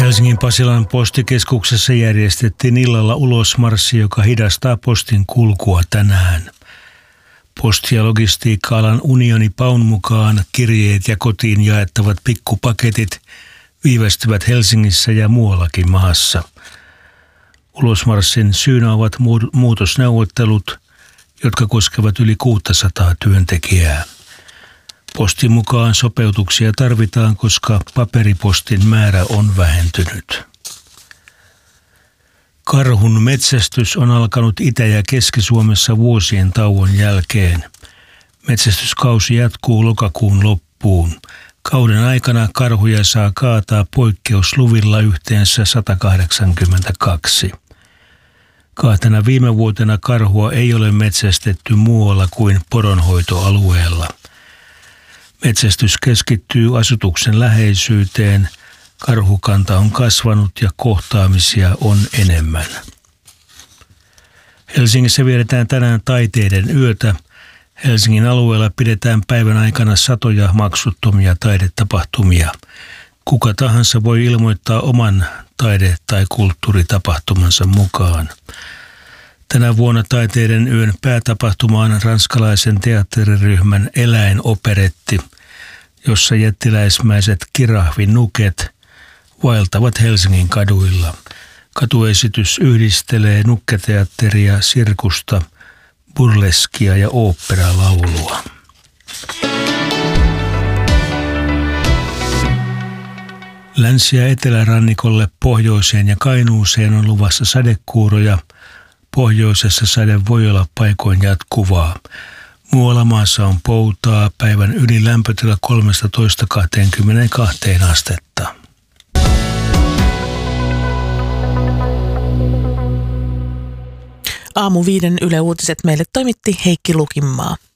Helsingin Pasilan postikeskuksessa järjestettiin illalla ulosmarssi, joka hidastaa postin kulkua tänään. Posti- ja logistiikka-alan unioni PAUn mukaan kirjeet ja kotiin jaettavat pikkupaketit viivästyvät Helsingissä ja muuallakin maassa. Ulosmarssin syynä ovat muutosneuvottelut, jotka koskevat yli 600 työntekijää. Postin mukaan sopeutuksia tarvitaan, koska paperipostin määrä on vähentynyt. Karhun metsästys on alkanut Itä- ja Keski-Suomessa vuosien tauon jälkeen. Metsästyskausi jatkuu lokakuun loppuun. Kauden aikana karhuja saa kaataa poikkeusluvilla yhteensä 182. 2 viime vuotena karhua ei ole metsästetty muualla kuin poronhoitoalueella. Metsästys keskittyy asutuksen läheisyyteen, karhukanta on kasvanut ja kohtaamisia on enemmän. Helsingissä vietetään tänään taiteiden yötä. Helsingin alueella pidetään päivän aikana satoja maksuttomia taidetapahtumia. Kuka tahansa voi ilmoittaa oman taide- tai kulttuuritapahtumansa mukaan. Tänä vuonna taiteiden yön päätapahtuma on ranskalaisen teatteriryhmän eläinoperetti, jossa jättiläismäiset kirahvinuket vaeltavat Helsingin kaduilla. Katuesitys yhdistelee nukketeatteria, sirkusta, burleskia ja oopperalaulua. Länsi- ja etelärannikolle, pohjoiseen ja Kainuuseen on luvassa sadekuuroja. Pohjoisessa sade voi olla paikoin jatkuvaa. Muualla maassa on poutaa, päivän ylilämpötila 13–22 astetta. Aamu 5 Yle Uutiset meille toimitti Heikki Lukinmaa.